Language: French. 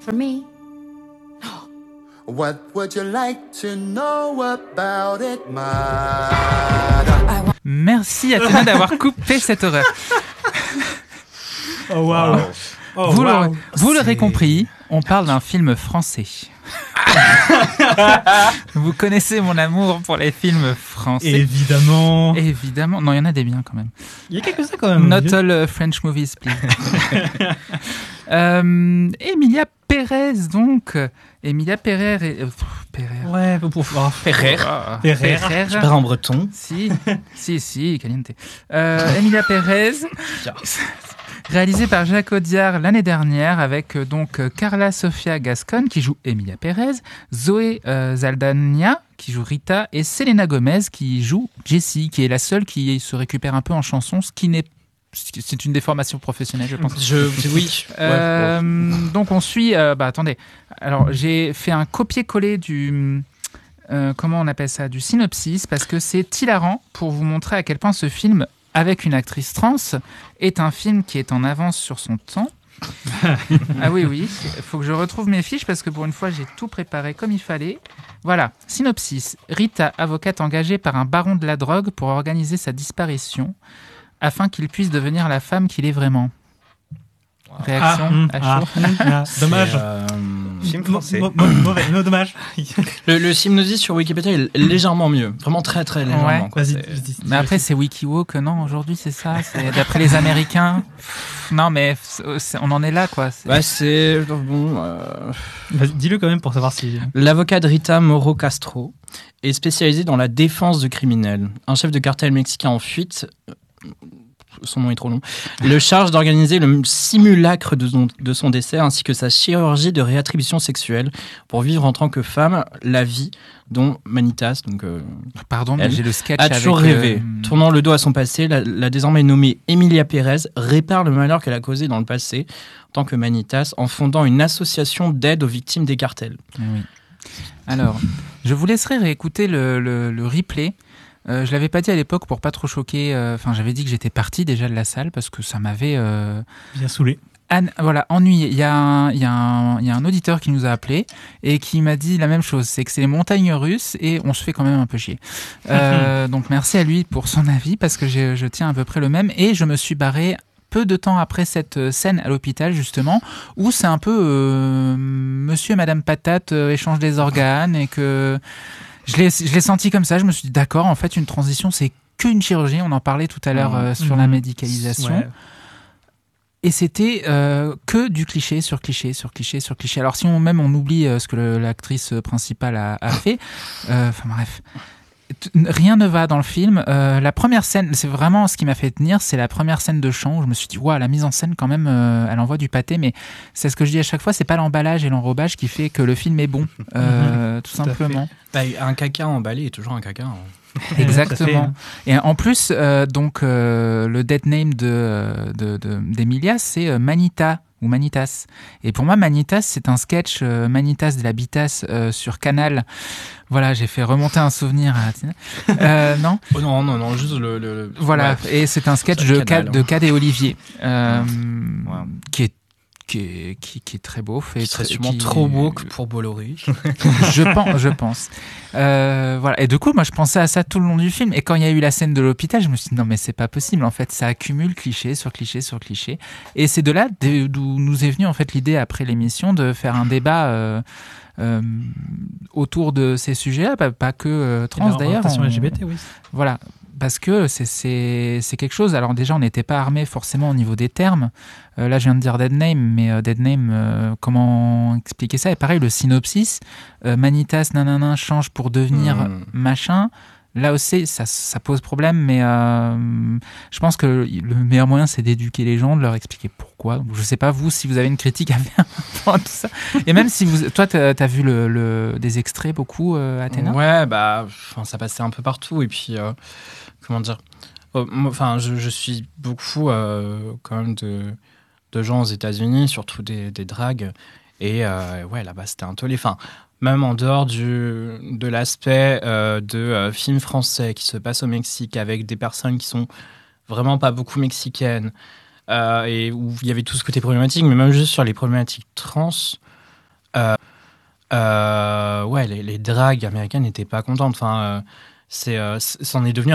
For me. What would you like to know about it, Merci Athéna d'avoir coupé cette horreur. Oh waouh. Oh, Vous l'aurez compris, on parle d'un film français. Vous connaissez mon amour pour les films français. Évidemment. Non, il y en a des biens quand même. Il y a quelques-uns quand même. Not all French movies, please. Emilia Pérez, donc. Emilia Pérez. Pérez. Ouais, pour pouvoir. Ferrer. Je parle en breton. Si, caliente. Emilia Pérez. Réalisé par Jacques Audiard l'année dernière avec donc Carla Sofia Gascon qui joue Emilia Pérez, Zoé Saldana qui joue Rita et Selena Gomez qui joue Jessie, qui est la seule qui se récupère un peu en chanson, c'est une déformation professionnelle, je pense. Oui. Donc on suit. Attendez. Alors j'ai fait un copier-coller du. Comment on appelle ça ? Du synopsis, parce que c'est hilarant pour vous montrer à quel point ce film, avec une actrice trans, est un film qui est en avance sur son temps. Ah oui, il faut que je retrouve mes fiches parce que pour une fois, j'ai tout préparé comme il fallait. Voilà, synopsis. Rita, avocate engagée par un baron de la drogue pour organiser sa disparition afin qu'il puisse devenir la femme qu'il est vraiment. Réaction à chaud. Dommage. Film français. Mauvais, dommage. Le synopsis sur Wikipédia est légèrement mieux. Vraiment très très légèrement. Ouais. Quoi. Vas-y. Mais après, c'est WikiWoke, non, aujourd'hui, c'est ça. C'est d'après les Américains. Non, mais on en est là, quoi. C'est bon. Vas-y, dis-le quand même pour savoir si. L'avocat de Rita Moro Castro est spécialisé dans la défense de criminels. Un chef de cartel mexicain en fuite. Son nom est trop long, le charge d'organiser le simulacre de son décès ainsi que sa chirurgie de réattribution sexuelle pour vivre en tant que femme la vie dont Manitas, donc pardon, mais j'ai le sketch a toujours rêvé. Tournant le dos à son passé, la désormais nommée Emilia Pérez répare le malheur qu'elle a causé dans le passé en tant que Manitas en fondant une association d'aide aux victimes des cartels. Oui. Alors, je vous laisserai réécouter le replay. Je l'avais pas dit à l'époque pour pas trop choquer. J'avais dit que j'étais parti déjà de la salle parce que ça m'avait bien saoulé. Ennuyé. Il y a un auditeur qui nous a appelé et qui m'a dit la même chose. C'est que c'est les montagnes russes et on se fait quand même un peu chier. Donc merci à lui pour son avis parce que je tiens à peu près le même et je me suis barré peu de temps après cette scène à l'hôpital justement où c'est un peu Monsieur et Madame Patate échangent des organes et que je l'ai senti comme ça. Je me suis dit d'accord, en fait une transition c'est qu'une chirurgie. On en parlait tout à l'heure sur la médicalisation. Ouais. Et c'était que du cliché sur cliché sur cliché sur cliché. Alors si on oublie ce que l'actrice principale a fait, bref, rien ne va dans le film. La première scène, c'est vraiment ce qui m'a fait tenir, c'est la première scène de chant où je me suis dit waouh, la mise en scène quand même, elle envoie du pâté. Mais c'est ce que je dis à chaque fois, c'est pas l'emballage et l'enrobage qui fait que le film est bon, tout simplement. Un caca emballé est toujours un caca. Exactement. Et en plus, le dead name d'Emilia, c'est Manita ou Manitas. Et pour moi, Manitas, c'est un sketch Manitas de la Bitas sur Canal. Voilà, j'ai fait remonter un souvenir à Tina. Non. Oh non, juste le. Voilà, ouais. Et c'est un sketch de Cad et Olivier, qui est très beau, qui serait sûrement trop beau que pour Bolloré. je pense. Voilà. Et du coup, moi, je pensais à ça tout le long du film. Et quand il y a eu la scène de l'hôpital, je me suis dit non, mais c'est pas possible. En fait, ça accumule cliché sur cliché sur cliché. Et c'est de là d'où nous est venue en fait l'idée après l'émission de faire un débat autour de ces sujets, pas que trans d'ailleurs. LGBT, oui. Voilà. Parce que c'est quelque chose. Alors déjà, on n'était pas armé forcément au niveau des termes. Là, je viens de dire dead name, mais dead name, comment expliquer ça ? Et pareil, le synopsis, Manitas, nanana, change pour devenir machin. Là aussi, ça pose problème, mais je pense que le meilleur moyen, c'est d'éduquer les gens, de leur expliquer pourquoi. Donc, je sais pas, vous, si vous avez une critique à faire à tout ça. Et même si toi, t'as vu des extraits beaucoup, Athéna ? Ouais, ça passait un peu partout. Et puis, comment dire ? Je suis beaucoup quand même de gens aux États-Unis, surtout des dragues. Et là-bas, c'était un tollé. Même en dehors de l'aspect de films français qui se passent au Mexique avec des personnes qui sont vraiment pas beaucoup mexicaines et où il y avait tout ce côté problématique, mais même juste sur les problématiques trans, Ouais, les dragues américaines n'étaient pas contentes. Enfin, c'en est devenu